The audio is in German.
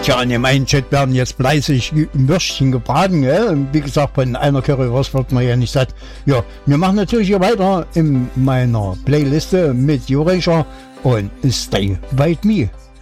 Tja, in dem einen Chat werden jetzt fleißig Würstchen gebraten, gell? Und wie gesagt, von einer Currywurst wird man ja nicht satt. Ja, wir machen natürlich hier weiter in meiner Playliste mit Jurischer und Stay With Me.